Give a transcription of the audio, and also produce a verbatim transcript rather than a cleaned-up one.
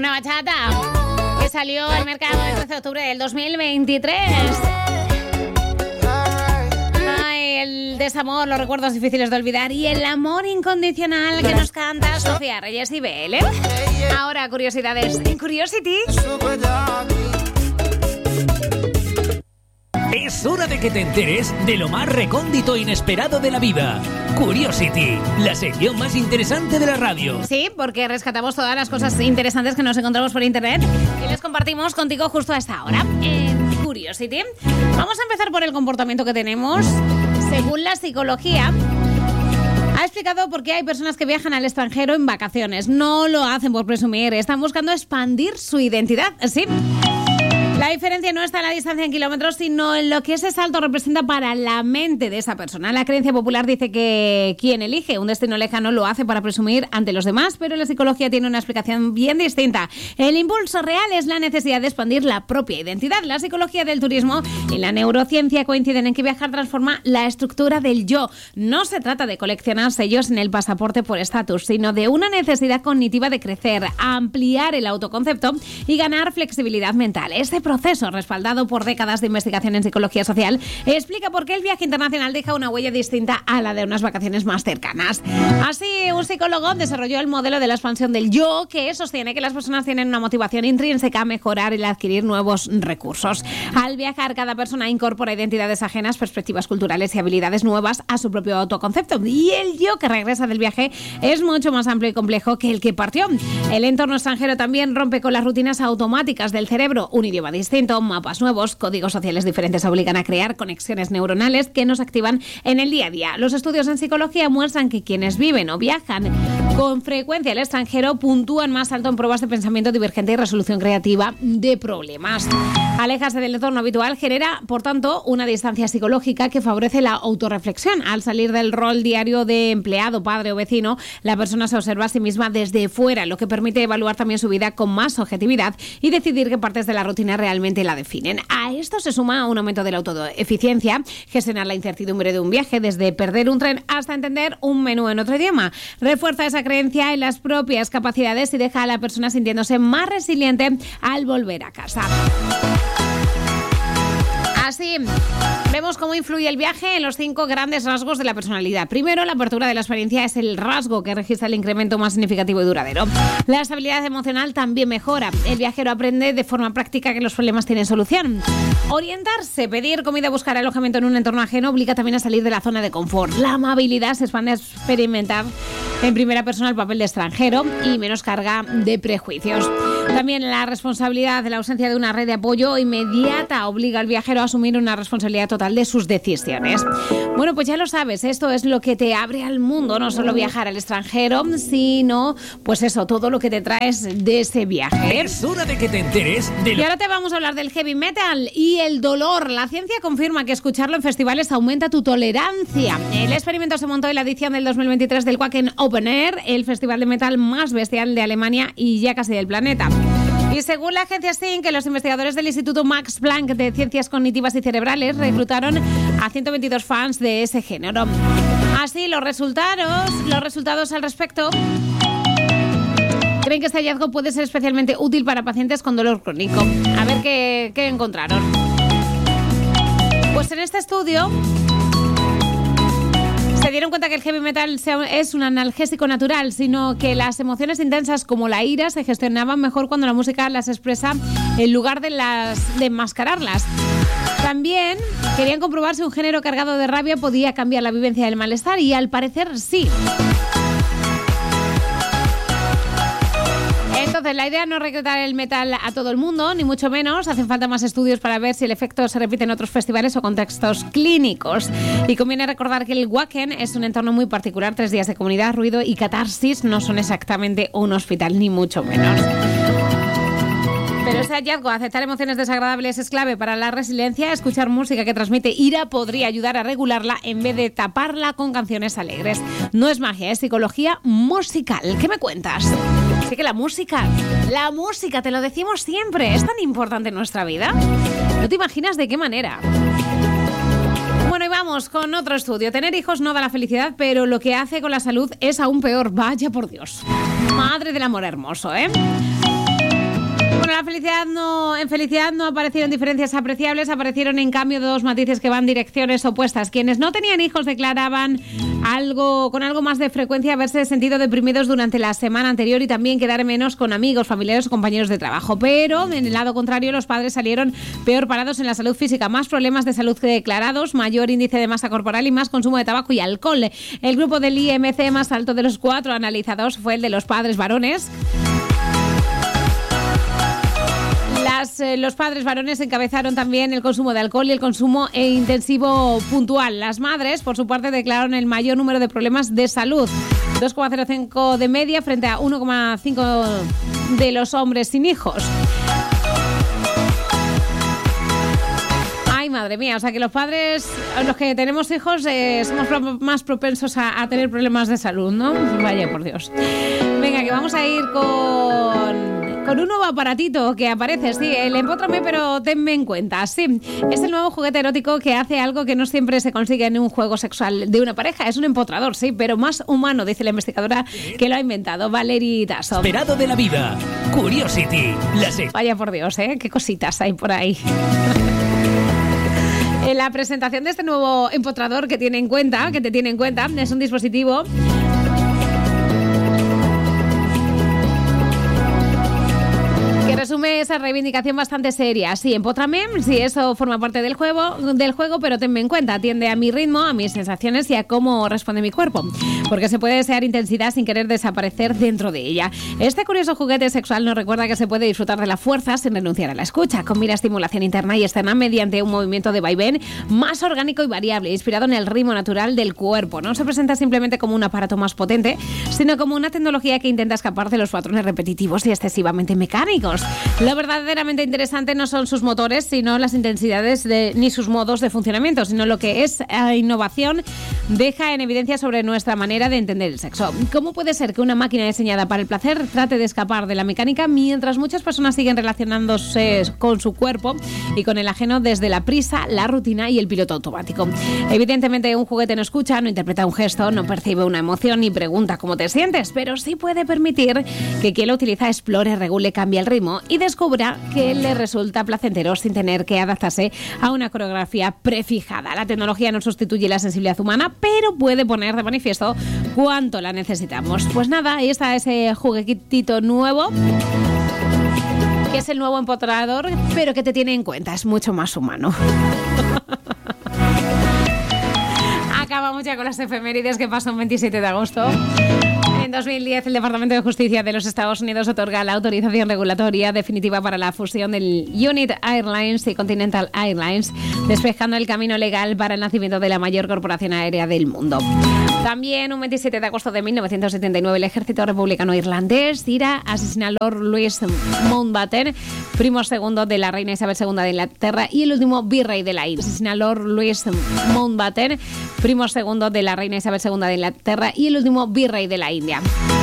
Una bachata que salió al mercado el trece de octubre del dos mil veintitrés. Ay, el desamor, los recuerdos difíciles de olvidar y el amor incondicional que nos canta Sofía Reyes y B L. Ahora, curiosidades en Curiosity. Es hora de que te enteres de lo más recóndito e inesperado de la vida. Curiosity, la sección más interesante de la radio. Sí, porque rescatamos todas las cosas interesantes que nos encontramos por internet y les compartimos contigo justo a esta hora en Curiosity. Vamos a empezar por el comportamiento que tenemos. Según la psicología, ha explicado por qué hay personas que viajan al extranjero en vacaciones. No lo hacen por presumir, están buscando expandir su identidad. Sí. La diferencia no está en la distancia en kilómetros, sino en lo que ese salto representa para la mente de esa persona. La creencia popular dice que quien elige un destino lejano lo hace para presumir ante los demás, pero la psicología tiene una explicación bien distinta. El impulso real es la necesidad de expandir la propia identidad. La psicología del turismo y la neurociencia coinciden en que viajar transforma la estructura del yo. No se trata de coleccionar sellos en el pasaporte por estatus, sino de una necesidad cognitiva de crecer, ampliar el autoconcepto y ganar flexibilidad mental. Este proceso, respaldado por décadas de investigación en psicología social, explica por qué el viaje internacional deja una huella distinta a la de unas vacaciones más cercanas. Así, un psicólogo desarrolló el modelo de la expansión del yo, que sostiene que las personas tienen una motivación intrínseca a mejorar y adquirir nuevos recursos. Al viajar, cada persona incorpora identidades ajenas, perspectivas culturales y habilidades nuevas a su propio autoconcepto. Y el yo que regresa del viaje es mucho más amplio y complejo que el que partió. El entorno extranjero también rompe con las rutinas automáticas del cerebro. Un idioma distinto, mapas nuevos, códigos sociales diferentes obligan a crear conexiones neuronales que nos activan en el día a día. Los estudios en psicología muestran que quienes viven o viajan con frecuencia al extranjero puntúan más alto en pruebas de pensamiento divergente y resolución creativa de problemas. Alejarse del entorno habitual genera, por tanto, una distancia psicológica que favorece la autorreflexión. Al salir del rol diario de empleado, padre o vecino, la persona se observa a sí misma desde fuera, lo que permite evaluar también su vida con más objetividad y decidir qué partes de la rutina realmente la definen. A esto se suma un aumento de la autoeficiencia, gestionar la incertidumbre de un viaje, desde perder un tren hasta entender un menú en otro idioma. Refuerza esa creencia en las propias capacidades y deja a la persona sintiéndose más resiliente al volver a casa. Así, vemos cómo influye el viaje en los cinco grandes rasgos de la personalidad. Primero, la apertura de la experiencia es el rasgo que registra el incremento más significativo y duradero. La estabilidad emocional también mejora. El viajero aprende de forma práctica que los problemas tienen solución. Orientarse, pedir comida, buscar alojamiento en un entorno ajeno obliga también a salir de la zona de confort. La amabilidad se expande a experimentar en primera persona el papel de extranjero y menos carga de prejuicios. También la responsabilidad de la ausencia de una red de apoyo inmediata obliga al viajero a asumir una responsabilidad total de sus decisiones. Bueno, pues ya lo sabes, esto es lo que te abre al mundo, no solo viajar al extranjero, sino, pues eso, todo lo que te traes de ese viaje. Es hora de que te enteres de lo... Y ahora te vamos a hablar del heavy metal y el dolor. La ciencia confirma que escucharlo en festivales aumenta tu tolerancia. El experimento se montó en la edición del dos mil veintitrés del Wacken Open Air, el festival de metal más bestial de Alemania y ya casi del planeta. Y según la agencia Think, los investigadores del Instituto Max Planck de Ciencias Cognitivas y Cerebrales reclutaron a ciento veintidós fans de ese género. Así, los resultados, los resultados al respecto creen que este hallazgo puede ser especialmente útil para pacientes con dolor crónico. A ver qué, qué encontraron. Pues en este estudio se dieron cuenta que el heavy metal es un analgésico natural, sino que las emociones intensas como la ira se gestionaban mejor cuando la música las expresa en lugar de, las, de enmascararlas. También querían comprobar si un género cargado de rabia podía cambiar la vivencia del malestar y al parecer sí. Entonces, la idea no es reclutar el metal a todo el mundo, ni mucho menos. Hacen falta más estudios para ver si el efecto se repite en otros festivales o contextos clínicos. Y conviene recordar que el Wacken es un entorno muy particular. Tres días de comunidad, ruido y catarsis no son exactamente un hospital, ni mucho menos. Pero ese hallazgo, aceptar emociones desagradables, es clave para la resiliencia. Escuchar música que transmite ira podría ayudar a regularla en vez de taparla con canciones alegres. No es magia, es psicología musical. ¿Qué me cuentas? Así que la música, la música, te lo decimos siempre, es tan importante en nuestra vida. ¿No te imaginas de qué manera? Bueno, y vamos con otro estudio. Tener hijos no da la felicidad, pero lo que hace con la salud es aún peor. Vaya por Dios. Madre del amor hermoso, ¿eh? Bueno, la felicidad no, en felicidad no aparecieron diferencias apreciables, aparecieron en cambio dos matices que van direcciones opuestas. Quienes no tenían hijos declaraban algo con algo más de frecuencia haberse sentido deprimidos durante la semana anterior y también quedar menos con amigos, familiares o compañeros de trabajo. Pero en el lado contrario, los padres salieron peor parados en la salud física, más problemas de salud que declarados, mayor índice de masa corporal y más consumo de tabaco y alcohol. El grupo del I M C más alto de los cuatro analizados fue el de los padres varones. Las, eh, los padres varones encabezaron también el consumo de alcohol y el consumo e intensivo puntual. Las madres, por su parte, declararon el mayor número de problemas de salud. dos coma cero cinco de media frente a uno coma cinco de los hombres sin hijos. Ay, madre mía, o sea que los padres, los que tenemos hijos, eh, somos pro- más propensos a, a tener problemas de salud, ¿no? Vaya, por Dios. Venga, que vamos a ir con... Con un nuevo aparatito que aparece, sí, el Empótrame, pero tenme en cuenta, sí. Es el nuevo juguete erótico que hace algo que no siempre se consigue en un juego sexual de una pareja. Es un empotrador, sí, pero más humano, dice la investigadora que lo ha inventado, Valerie Tasov. Esperado de la vida. Curiosity. La se- Vaya por Dios, ¿eh? Qué cositas hay por ahí. En la presentación de este nuevo empotrador que tiene en cuenta, que te tiene en cuenta, es un dispositivo que resume esa reivindicación bastante seria. Sí, empótrame, sí, eso forma parte del juego, del juego, pero tenme en cuenta, atiende a mi ritmo, a mis sensaciones y a cómo responde mi cuerpo, porque se puede desear intensidad sin querer desaparecer dentro de ella. Este curioso juguete sexual nos recuerda que se puede disfrutar de la fuerza sin renunciar a la escucha. Combina estimulación interna y externa mediante un movimiento de vaivén más orgánico y variable, inspirado en el ritmo natural del cuerpo. No se presenta simplemente como un aparato más potente, sino como una tecnología que intenta escapar de los patrones repetitivos y excesivamente mecánicos. Lo verdaderamente interesante no son sus motores, sino las intensidades de, ni sus modos de funcionamiento, sino lo que es eh, innovación deja en evidencia sobre nuestra manera de entender el sexo. ¿Cómo puede ser que una máquina diseñada para el placer trate de escapar de la mecánica mientras muchas personas siguen relacionándose con su cuerpo y con el ajeno desde la prisa, la rutina y el piloto automático? Evidentemente, un juguete no escucha, no interpreta un gesto, no percibe una emoción ni pregunta cómo te sientes, pero sí puede permitir que quien lo utiliza explore, regule, cambie el ritmo y descubra que le resulta placentero sin tener que adaptarse a una coreografía prefijada. La tecnología no sustituye la sensibilidad humana, pero puede poner de manifiesto cuánto la necesitamos. Pues nada, ahí está ese juguetito nuevo, que es el nuevo empotrador, pero que te tiene en cuenta, es mucho más humano. Acabamos ya con las efemérides que pasó el veintisiete de agosto. En dos mil diez, el Departamento de Justicia de los Estados Unidos otorga la autorización regulatoria definitiva para la fusión del United Airlines y Continental Airlines, despejando el camino legal para el nacimiento de la mayor corporación aérea del mundo. También, un veintisiete de agosto de mil novecientos setenta y nueve, el ejército republicano irlandés Ira asesina a Lord Louis Mountbatten, primo segundo de la reina Isabel segunda de Inglaterra y el último virrey de la India. Asesina a Lord Louis Mountbatten, primo segundo de la reina Isabel segunda de Inglaterra y el último virrey de la India.